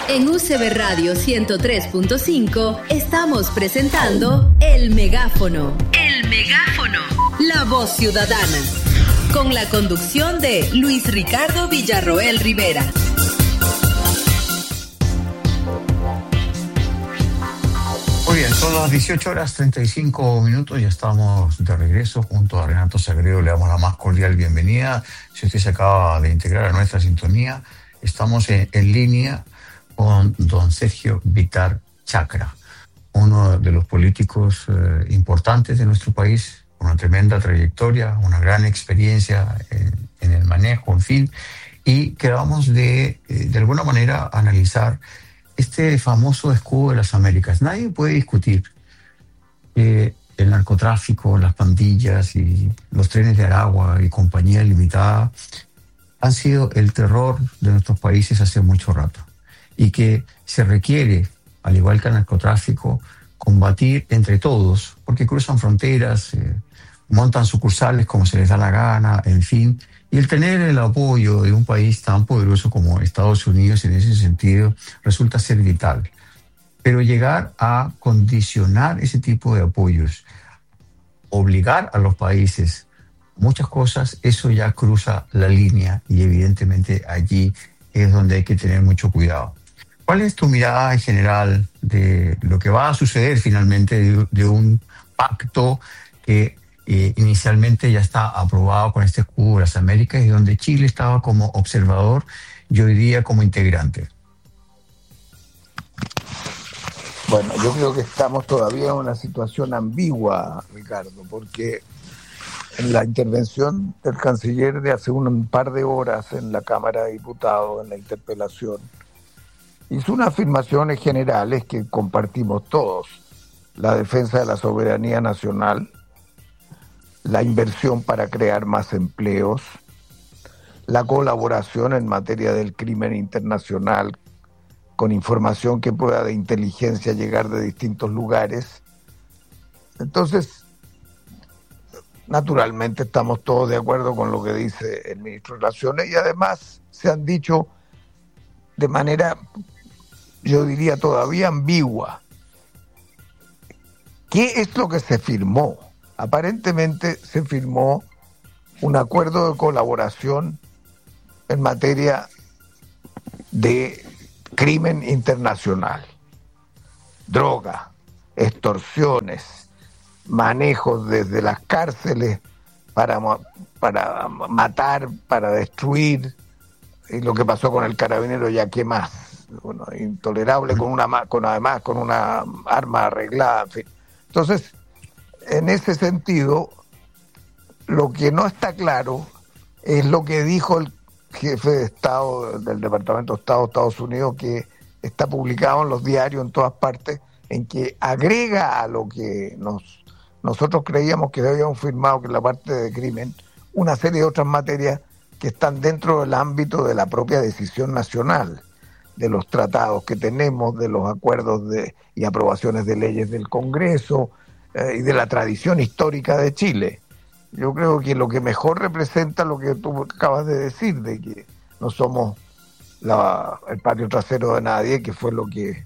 En UCB Radio 103.5 estamos presentando El Megáfono. El Megáfono. La voz ciudadana. Con la conducción de Luis Ricardo Villarroel Rivera. Muy bien, son las 18:35. Ya estamos de regreso junto a Renato Sagredo. Le damos la más cordial bienvenida. Si usted se acaba de integrar a nuestra sintonía, estamos en línea con don Sergio Bitar Chacra, uno de los políticos importantes de nuestro país, con una tremenda trayectoria, una gran experiencia en el manejo, en fin, y que vamos de alguna manera analizar este famoso escudo de las Américas. Nadie puede discutir que el narcotráfico, las pandillas y los trenes de Aragua y compañía limitada han sido el terror de nuestros países hace mucho rato, y que se requiere, al igual que el narcotráfico, combatir entre todos, porque cruzan fronteras, montan sucursales como se les da la gana, en fin. Y el tener el apoyo de un país tan poderoso como Estados Unidos en ese sentido resulta ser vital. Pero llegar a condicionar ese tipo de apoyos, obligar a los países muchas cosas, eso ya cruza la línea, y evidentemente allí es donde hay que tener mucho cuidado. ¿Cuál es tu mirada en general de lo que va a suceder finalmente de un pacto que inicialmente ya está aprobado con este escudo de las Américas, y donde Chile estaba como observador y hoy día como integrante? Bueno, yo creo que estamos todavía en una situación ambigua, Ricardo, porque en la intervención del canciller de hace un par de horas en la Cámara de Diputados, en la interpelación, hizo unas afirmaciones generales que compartimos todos: la defensa de la soberanía nacional, la inversión para crear más empleos, la colaboración en materia del crimen internacional con información que pueda de inteligencia llegar de distintos lugares. Entonces, naturalmente estamos todos de acuerdo con lo que dice el ministro de Relaciones, y además se han dicho de manera, yo diría, todavía ambigua, ¿qué es lo que se firmó? Aparentemente se firmó un acuerdo de colaboración en materia de crimen internacional, droga, extorsiones, manejos desde las cárceles para matar, para destruir, y lo que pasó con el carabinero, ya que más, bueno, intolerable, además con una arma arreglada, en fin. Entonces, en ese sentido, lo que no está claro es lo que dijo el jefe de Estado del Departamento de Estado de Estados Unidos, que está publicado en los diarios en todas partes, en que agrega a lo que nosotros creíamos que habíamos firmado, que es la parte de crimen, una serie de otras materias que están dentro del ámbito de la propia decisión nacional, de los tratados que tenemos, de los acuerdos y aprobaciones de leyes del Congreso, y de la tradición histórica de Chile. Yo creo que lo que mejor representa lo que tú acabas de decir, de que no somos el patio trasero de nadie, que fue lo que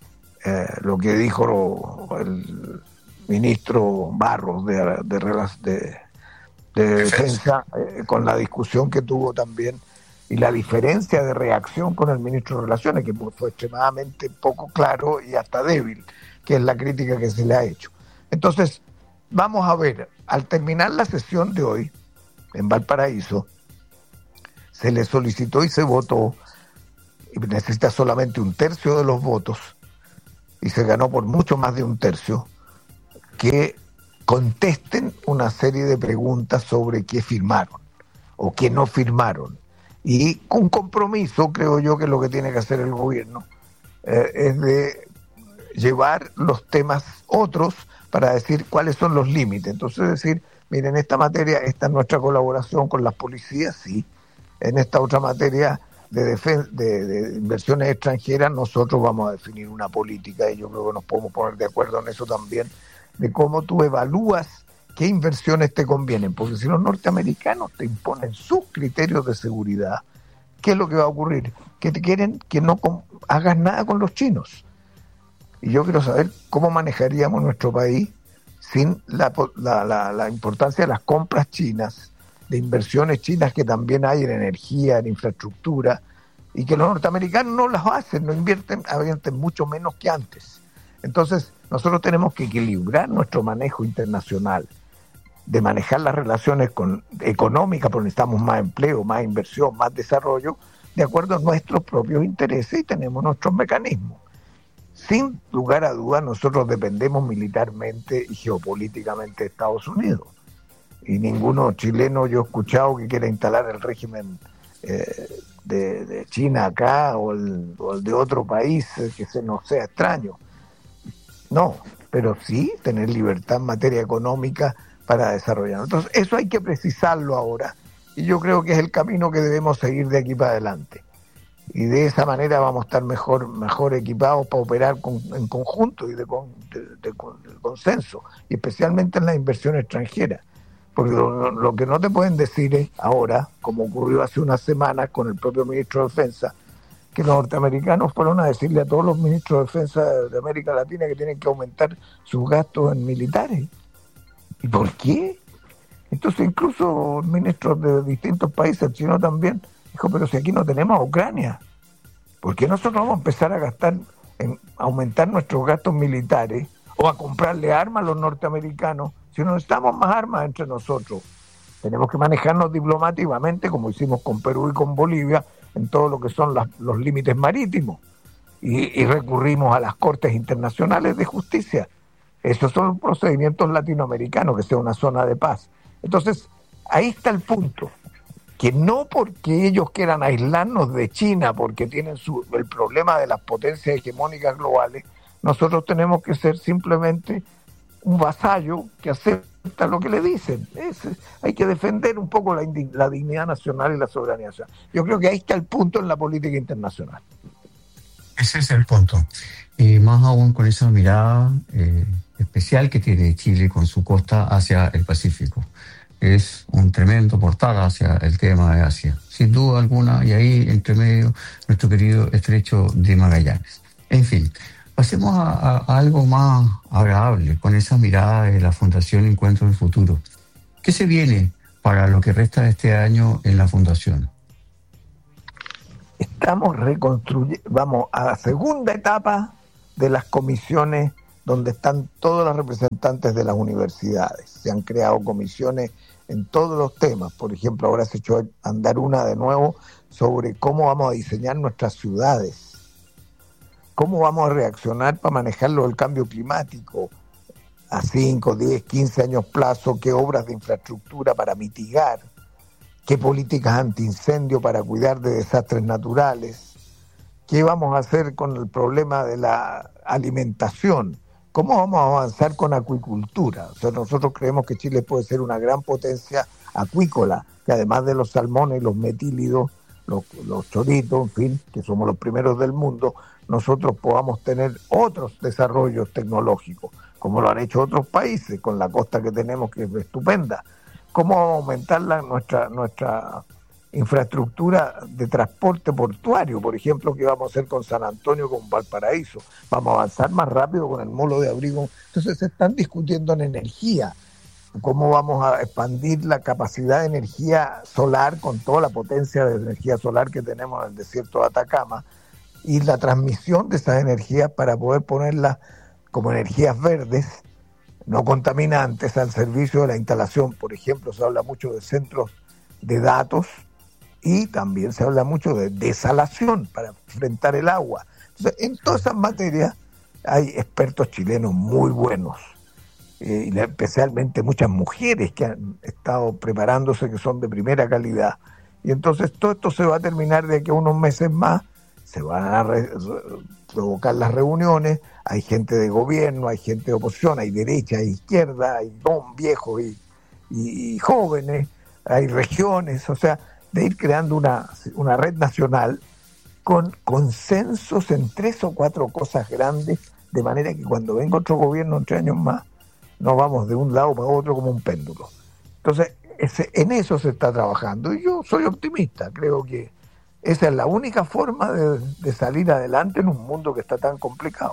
dijo el ministro Barros de Defensa, con la discusión que tuvo también, y la diferencia de reacción con el ministro de Relaciones, que fue extremadamente poco claro y hasta débil, que es la crítica que se le ha hecho. Entonces, vamos a ver, al terminar la sesión de hoy en Valparaíso, se le solicitó y se votó, y necesita solamente 1/3 de los votos, y se ganó por mucho más de 1/3, que contesten una serie de preguntas sobre qué firmaron o qué no firmaron. Y con compromiso, creo yo que lo que tiene que hacer el gobierno es de llevar los temas otros para decir cuáles son los límites. Entonces decir, miren, en esta materia, esta es nuestra colaboración con las policías, sí. En esta otra materia de inversiones extranjeras, nosotros vamos a definir una política, y yo creo que nos podemos poner de acuerdo en eso también, de cómo tú evalúas qué inversiones te convienen, porque si los norteamericanos te imponen sus criterios de seguridad, ¿qué es lo que va a ocurrir? que te quieren que no hagas nada con los chinos. Y yo quiero saber cómo manejaríamos nuestro país sin la importancia de las compras chinas, de inversiones chinas que también hay en energía, en infraestructura, y que los norteamericanos no las hacen, no invierten mucho menos que antes. Entonces, nosotros tenemos que equilibrar nuestro manejo internacional, de manejar las relaciones económicas, porque necesitamos más empleo, más inversión, más desarrollo, de acuerdo a nuestros propios intereses, y tenemos nuestros mecanismos. Sin lugar a dudas, nosotros dependemos militarmente y geopolíticamente de Estados Unidos. Y ninguno chileno yo he escuchado que quiera instalar el régimen de China acá o el de otro país que no sea extraño. No, pero sí tener libertad en materia económica para desarrollar. Entonces, eso hay que precisarlo ahora. Y yo creo que es el camino que debemos seguir de aquí para adelante. Y de esa manera vamos a estar mejor equipados para operar en conjunto y de consenso, y especialmente en la inversión extranjera. Porque lo que no te pueden decir es ahora, como ocurrió hace unas semanas con el propio ministro de Defensa, que los norteamericanos fueron a decirle a todos los ministros de Defensa de América Latina que tienen que aumentar sus gastos en militares. ¿Y por qué? Entonces incluso ministros de distintos países, el chino también, dijo, pero si aquí no tenemos a Ucrania, ¿por qué nosotros vamos a empezar a gastar en aumentar nuestros gastos militares o a comprarle armas a los norteamericanos si no necesitamos más armas entre nosotros? Tenemos que manejarnos diplomáticamente, como hicimos con Perú y con Bolivia, en todo lo que son los límites marítimos, y recurrimos a las Cortes Internacionales de Justicia. Esos son procedimientos latinoamericanos, que sea una zona de paz. Entonces, ahí está el punto, que no porque ellos quieran aislarnos de China, porque tienen el problema de las potencias hegemónicas globales, nosotros tenemos que ser simplemente un vasallo que acepta lo que le dicen. Hay que defender un poco la dignidad nacional y la soberanía nacional. Yo creo que ahí está el punto en la política internacional. Ese es el punto. Y más aún con esa mirada especial que tiene Chile con su costa hacia el Pacífico. Es un tremendo portal hacia el tema de Asia, sin duda alguna, y ahí entre medio nuestro querido estrecho de Magallanes. En fin, pasemos a algo más agradable, con esa mirada de la Fundación Encuentro del Futuro. ¿Qué se viene para lo que resta de este año en la Fundación? Estamos vamos a la segunda etapa de las comisiones donde están todos los representantes de las universidades. Se han creado comisiones en todos los temas. Por ejemplo, ahora se echó a andar una de nuevo sobre cómo vamos a diseñar nuestras ciudades, cómo vamos a reaccionar para manejarlo del cambio climático a 5, 10, 15 años plazo, qué obras de infraestructura para mitigar, qué políticas antiincendio para cuidar de desastres naturales, qué vamos a hacer con el problema de la alimentación, cómo vamos a avanzar con acuicultura. O sea, nosotros creemos que Chile puede ser una gran potencia acuícola, que además de los salmones, los metílidos, los choritos, en fin, que somos los primeros del mundo, nosotros podamos tener otros desarrollos tecnológicos, como lo han hecho otros países, con la costa que tenemos, que es estupenda. ¿Cómo vamos a aumentar nuestra infraestructura de transporte portuario? Por ejemplo, ¿qué vamos a hacer con San Antonio, con Valparaíso? Vamos a avanzar más rápido con el molo de Abrigo. Entonces se están discutiendo en energía. ¿Cómo vamos a expandir la capacidad de energía solar con toda la potencia de energía solar que tenemos en el desierto de Atacama? Y la transmisión de esas energías para poder ponerlas como energías verdes, no contaminantes, al servicio de la instalación. Por ejemplo, se habla mucho de centros de datos y también se habla mucho de desalación para enfrentar el agua. Entonces, en todas esas materias hay expertos chilenos muy buenos, y especialmente muchas mujeres que han estado preparándose, que son de primera calidad. Y entonces todo esto se va a terminar de aquí a unos meses más. Se van a provocar las reuniones, hay gente de gobierno, hay gente de oposición, hay derecha, hay izquierda, hay viejos y jóvenes, hay regiones, o sea, de ir creando una red nacional con consensos en 3 o 4 cosas grandes, de manera que cuando venga otro gobierno en 3 años más, no vamos de un lado para otro como un péndulo. Entonces, en eso se está trabajando, y yo soy optimista, creo que Esa es la única forma de salir adelante en un mundo que está tan complicado.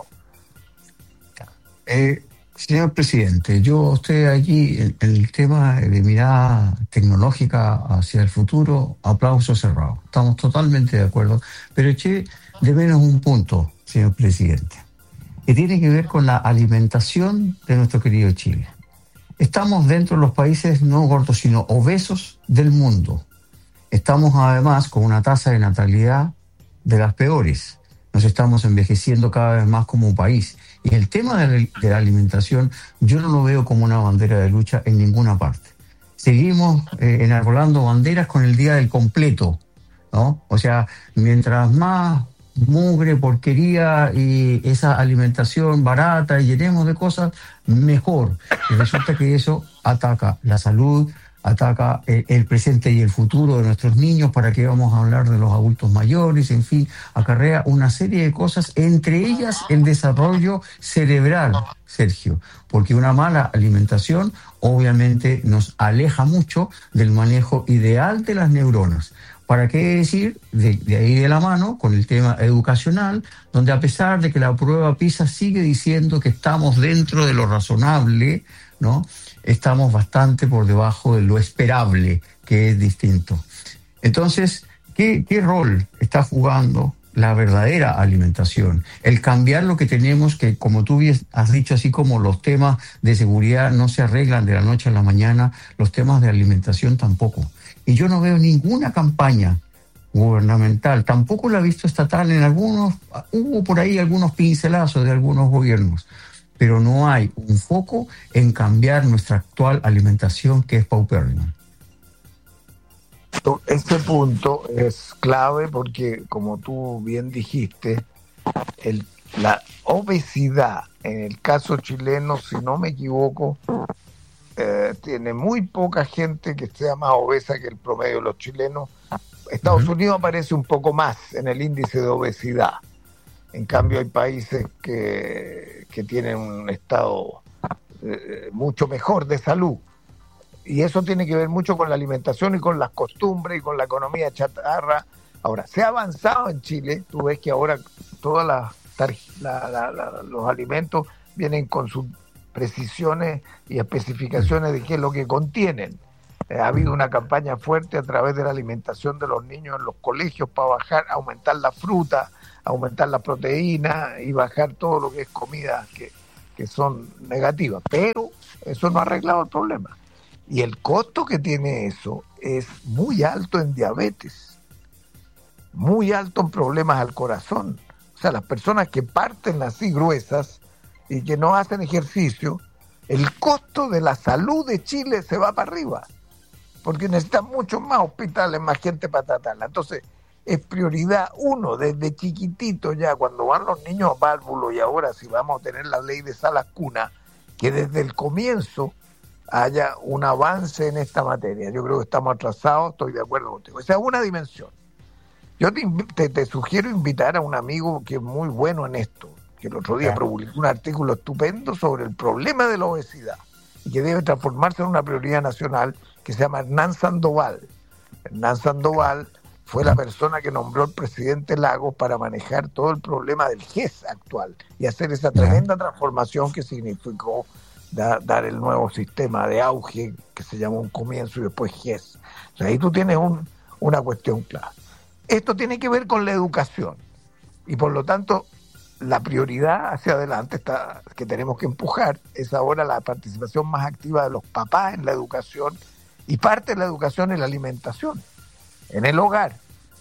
Señor presidente, usted allí, el tema de mirada tecnológica hacia el futuro, aplauso cerrado. Estamos totalmente de acuerdo, pero eché de menos un punto, señor presidente, que tiene que ver con la alimentación de nuestro querido Chile. Estamos dentro de los países no gordos, sino obesos del mundo. Estamos además con una tasa de natalidad de las peores. Nos estamos envejeciendo cada vez más como país. Y el tema de la alimentación yo no lo veo como una bandera de lucha en ninguna parte. Seguimos enarbolando banderas con el día del completo, ¿no? O sea, mientras más mugre, porquería y esa alimentación barata y llenemos de cosas, mejor. Y resulta que eso ataca la salud, ataca el presente y el futuro de nuestros niños. ¿Para qué vamos a hablar de los adultos mayores? En fin, acarrea una serie de cosas, entre ellas el desarrollo cerebral, Sergio, porque una mala alimentación obviamente nos aleja mucho del manejo ideal de las neuronas. ¿Para qué decir? De ahí de la mano con el tema educacional, donde a pesar de que la prueba PISA sigue diciendo que estamos dentro de lo razonable, ¿no?, estamos bastante por debajo de lo esperable, que es distinto. Entonces, ¿qué rol está jugando la verdadera alimentación? El cambiar lo que tenemos, que como tú has dicho, así como los temas de seguridad no se arreglan de la noche a la mañana, los temas de alimentación tampoco. Y yo no veo ninguna campaña gubernamental, tampoco la he visto estatal hubo por ahí algunos pincelazos de algunos gobiernos, pero no hay un foco en cambiar nuestra actual alimentación, que es paupérrima. Este punto es clave porque, como tú bien dijiste, la obesidad, en el caso chileno, si no me equivoco, tiene muy poca gente que sea más obesa que el promedio de los chilenos. Estados Unidos aparece un poco más en el índice de obesidad. En cambio, hay países que tienen un estado mucho mejor de salud. Y eso tiene que ver mucho con la alimentación y con las costumbres y con la economía chatarra. Ahora, se ha avanzado en Chile. Tú ves que ahora todos los alimentos vienen con sus precisiones y especificaciones de qué es lo que contienen. Ha habido una campaña fuerte a través de la alimentación de los niños en los colegios para aumentar la fruta, aumentar la proteína y bajar todo lo que es comida que son negativas. Pero eso no ha arreglado el problema. Y el costo que tiene eso es muy alto en diabetes, muy alto en problemas al corazón. O sea, las personas que parten así gruesas y que no hacen ejercicio, el costo de la salud de Chile se va para arriba, porque necesitan muchos más hospitales, más gente para tratarla. Entonces, es prioridad uno, desde chiquitito ya, cuando van los niños a párvulo, y ahora si vamos a tener la ley de salas cuna, que desde el comienzo haya un avance en esta materia. Yo creo que estamos atrasados, estoy de acuerdo contigo. Esa es una dimensión. Yo te sugiero invitar a un amigo que es muy bueno en esto, que el otro día publicó un artículo estupendo sobre el problema de la obesidad y que debe transformarse en una prioridad nacional, que se llama Hernán Sandoval. Hernán Sandoval fue la persona que nombró al presidente Lagos para manejar todo el problema del GES actual y hacer esa tremenda transformación que significó dar el nuevo sistema de auge que se llamó un comienzo y después GES. O sea, ahí tú tienes una cuestión clara. Esto tiene que ver con la educación y por lo tanto la prioridad hacia adelante que tenemos que empujar es ahora la participación más activa de los papás en la educación, y parte de la educación es la alimentación en el hogar,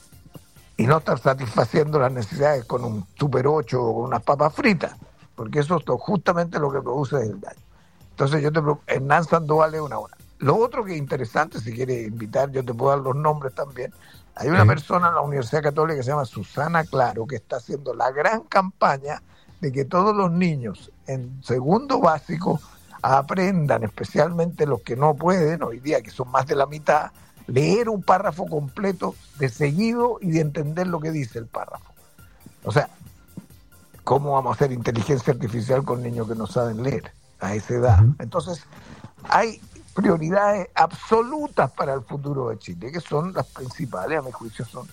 y no estar satisfaciendo las necesidades con un Super 8 o con unas papas fritas, porque eso es justamente lo que produce el daño. Entonces Hernán Sandoval es una hora. Lo otro que es interesante, si quieres invitar, yo te puedo dar los nombres también. Hay una persona en la Universidad Católica que se llama Susana Claro, que está haciendo la gran campaña de que todos los niños en segundo básico aprendan, especialmente los que no pueden, hoy día que son más de la mitad, leer un párrafo completo de seguido y de entender lo que dice el párrafo. O sea, ¿cómo vamos a hacer inteligencia artificial con niños que no saben leer a esa edad? Entonces, hay prioridades absolutas para el futuro de Chile, que son las principales, a mi juicio, son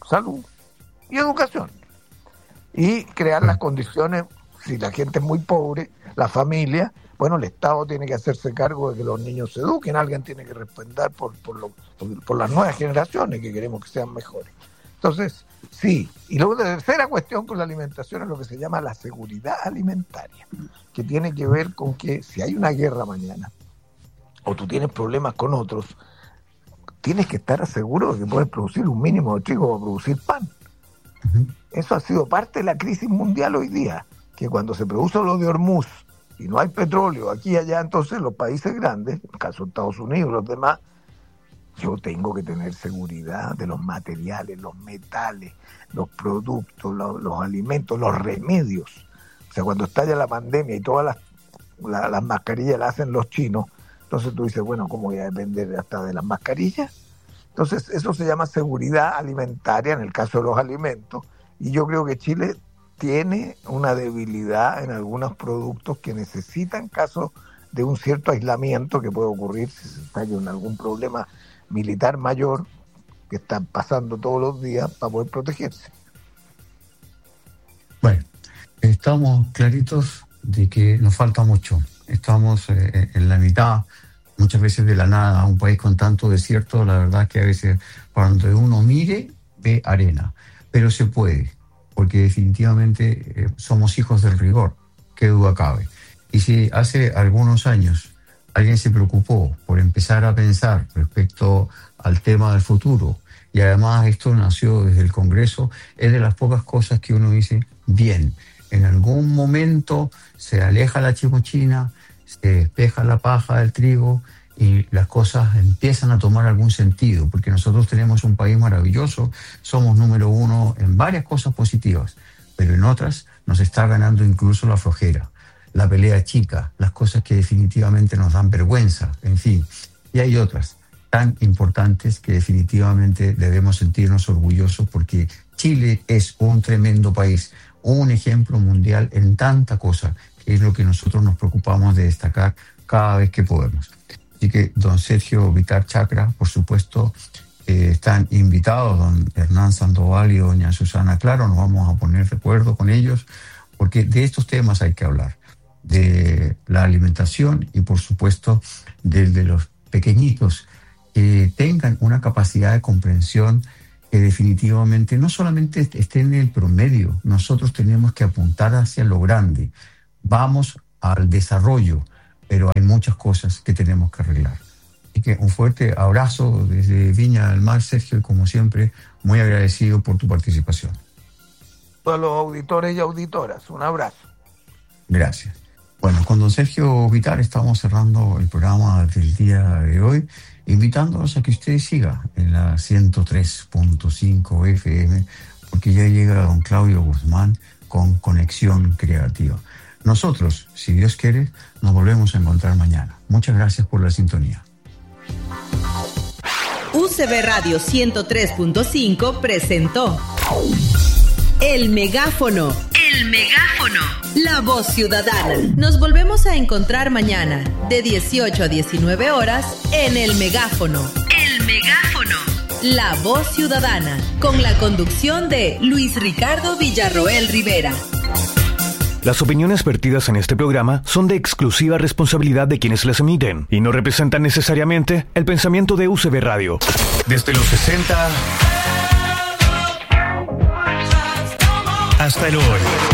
salud y educación. Y crear las condiciones, si la gente es muy pobre, la familia, bueno, el Estado tiene que hacerse cargo de que los niños se eduquen, alguien tiene que responder por las nuevas generaciones que queremos que sean mejores. Entonces, sí. Y luego la tercera cuestión con la alimentación es lo que se llama la seguridad alimentaria, que tiene que ver con que si hay una guerra mañana, o tú tienes problemas con otros, tienes que estar seguro de que puedes producir un mínimo de trigo para producir pan. Uh-huh. Eso ha sido parte de la crisis mundial hoy día, que cuando se produce lo de Hormuz y no hay petróleo aquí y allá, entonces los países grandes, en el caso de Estados Unidos y los demás, yo tengo que tener seguridad de los materiales, los metales, los productos, los alimentos, los remedios. O sea, cuando estalla la pandemia y todas las mascarillas las hacen los chinos, entonces tú dices, bueno, ¿cómo voy a depender hasta de las mascarillas? Entonces, eso se llama seguridad alimentaria en el caso de los alimentos. Y yo creo que Chile tiene una debilidad en algunos productos que necesitan, caso de un cierto aislamiento que puede ocurrir si se estalla en algún problema militar mayor que están pasando todos los días para poder protegerse. Bueno, estamos claritos de que nos falta mucho. Estamos en la mitad, muchas veces de la nada, un país con tanto desierto, la verdad que a veces para donde uno mire ve arena, pero se puede, porque definitivamente somos hijos del rigor, qué duda cabe. Y si hace algunos años alguien se preocupó por empezar a pensar respecto al tema del futuro, y además esto nació desde el Congreso, es de las pocas cosas que uno dice, bien, en algún momento se aleja la chicochina, se despeja la paja del trigo y las cosas empiezan a tomar algún sentido, porque nosotros tenemos un país maravilloso, somos número uno en varias cosas positivas, pero en otras nos está ganando incluso la flojera, la pelea chica, las cosas que definitivamente nos dan vergüenza, en fin. Y hay otras tan importantes que definitivamente debemos sentirnos orgullosos porque Chile es un tremendo país, un ejemplo mundial en tanta cosa, que es lo que nosotros nos preocupamos de destacar cada vez que podemos. Así que don Sergio Vitar Chacra, por supuesto, están invitados, don Hernán Sandoval y doña Susana Claro, nos vamos a poner de acuerdo con ellos, porque de estos temas hay que hablar, de la alimentación y por supuesto de los pequeñitos que tengan una capacidad de comprensión que definitivamente no solamente esté en el promedio, nosotros tenemos que apuntar hacia lo grande, vamos al desarrollo, pero hay muchas cosas que tenemos que arreglar. Así que un fuerte abrazo desde Viña del Mar, Sergio, y como siempre, muy agradecido por tu participación. A los auditores y auditoras, un abrazo. Gracias. Bueno, con don Sergio Vitar estamos cerrando el programa del día de hoy, invitándolos a que ustedes sigan en la 103.5 FM, porque ya llega don Claudio Guzmán con Conexión Creativa. Nosotros, si Dios quiere, nos volvemos a encontrar mañana. Muchas gracias por la sintonía. UCB Radio 103.5 presentó El Megáfono. El Megáfono. La voz ciudadana. Nos volvemos a encontrar mañana, de 18 a 19 horas, en El Megáfono. El Megáfono. La voz ciudadana. Con la conducción de Luis Ricardo Villarroel Rivera. Las opiniones vertidas en este programa son de exclusiva responsabilidad de quienes las emiten y no representan necesariamente el pensamiento de UCB Radio. Desde los 60 hasta el hoy.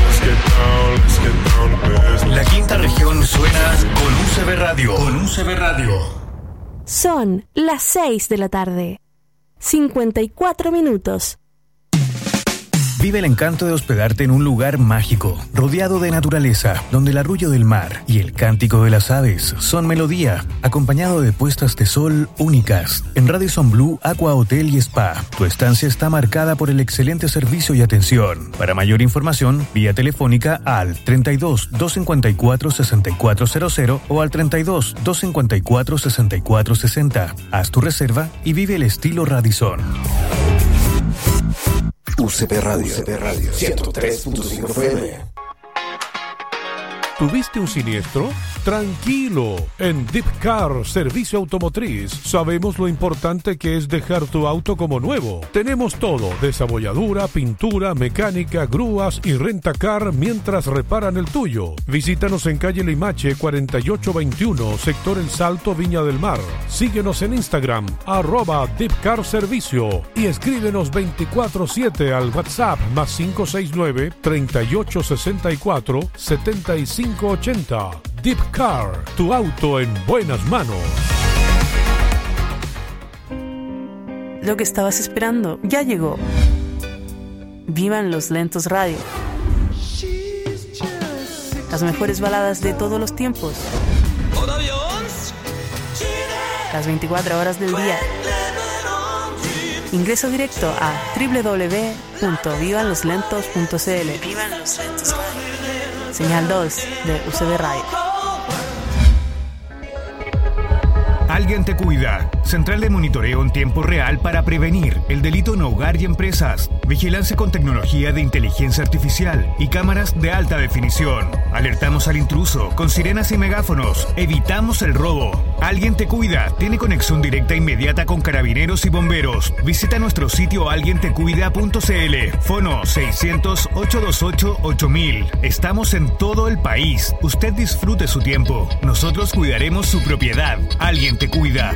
La quinta región suena con UCB Radio. Con UCB Radio. Son las 6 de la tarde. 54 minutos. Vive el encanto de hospedarte en un lugar mágico, rodeado de naturaleza, donde el arrullo del mar y el cántico de las aves son melodía, acompañado de puestas de sol únicas. En Radisson Blu Aqua Hotel y Spa, tu estancia está marcada por el excelente servicio y atención. Para mayor información, vía telefónica al 32 254 6400 o al 32 254 6460. Haz tu reserva y vive el estilo Radisson. UCB Radio 103.5 FM. ¿Tuviste un siniestro? Tranquilo, en Deep Car Servicio Automotriz sabemos lo importante que es dejar tu auto como nuevo. Tenemos todo, desabolladura, pintura, mecánica, grúas y rentacar mientras reparan el tuyo. Visítanos en calle Limache 4821, sector El Salto, Viña del Mar. Síguenos en Instagram, @Deep Car Servicio, y escríbenos 24/7 al WhatsApp +569 3864 7580. Deep Car, tu auto en buenas manos. Lo que estabas esperando ya llegó. Vivan los lentos radio. Las mejores baladas de todos los tiempos. Las 24 horas del día. Ingreso directo a www.vivanloslentos.cl. Vivan los lentos radio. Señal 2 de UCB Radio. Alguien te cuida. Central de monitoreo en tiempo real para prevenir el delito en hogar y empresas. Vigilancia con tecnología de inteligencia artificial y cámaras de alta definición. Alertamos al intruso con sirenas y megáfonos. Evitamos el robo. Alguien te cuida. Tiene conexión directa e inmediata con carabineros y bomberos. Visita nuestro sitio alguientecuida.cl. Fono 600-828-8000. Estamos en todo el país. Usted disfrute su tiempo. Nosotros cuidaremos su propiedad. Alguien te cuida.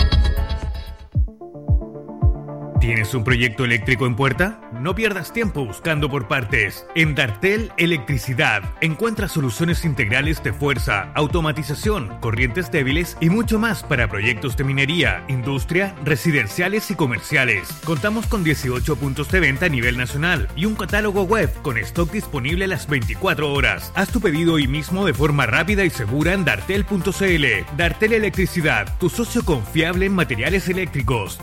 ¿Tienes un proyecto eléctrico en puerta? No pierdas tiempo buscando por partes. En Dartel Electricidad encuentra soluciones integrales de fuerza, automatización, corrientes débiles y mucho más para proyectos de minería, industria, residenciales y comerciales. Contamos con 18 puntos de venta a nivel nacional y un catálogo web con stock disponible las 24 horas. Haz tu pedido hoy mismo de forma rápida y segura en dartel.cl. Dartel Electricidad, tu socio confiable en materiales eléctricos.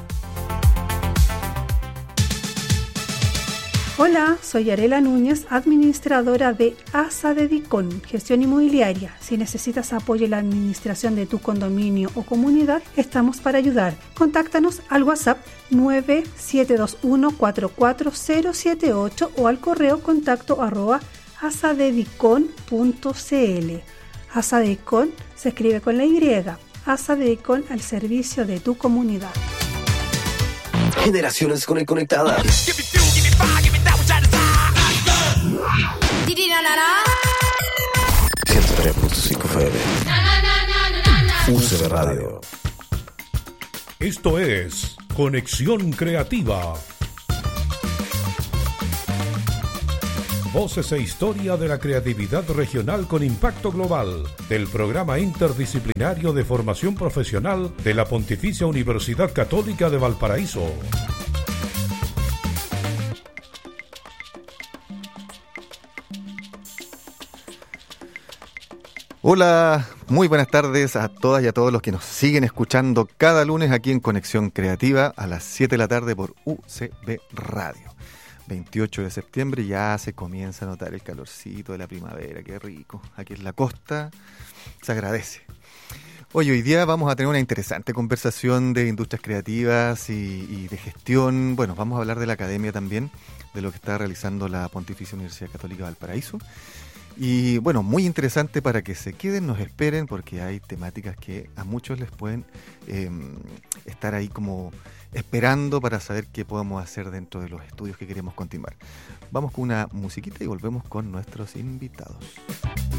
Hola, soy Arela Núñez, administradora de ASA de Dicon, Gestión Inmobiliaria. Si necesitas apoyo en la administración de tu condominio o comunidad, estamos para ayudar. Contáctanos al WhatsApp 9721-44078 o al correo contacto @asadedicon.cl. ASA de Dicon se escribe con la Y. ASA de Dicon al servicio de tu comunidad. Generaciones conectadas. 103.5 FM. UCB Radio. Esto es Conexión Creativa. Voces e historia de la creatividad regional con impacto global del Programa Interdisciplinario de Formación Profesional de la Pontificia Universidad Católica de Valparaíso. Hola, muy buenas tardes a todas y a todos los que nos siguen escuchando cada lunes aquí en Conexión Creativa a las 7 de la tarde por UCB Radio. 28 de septiembre ya se comienza a notar el calorcito de la primavera, qué rico. Aquí en la costa se agradece. Hoy día vamos a tener una interesante conversación de industrias creativas y de gestión. Bueno, vamos a hablar de la academia también, de lo que está realizando la Pontificia Universidad Católica de Valparaíso. Y bueno, muy interesante para que se queden, nos esperen, porque hay temáticas que a muchos les pueden estar ahí como esperando para saber qué podemos hacer dentro de los estudios que queremos continuar. Vamos con una musiquita y volvemos con nuestros invitados.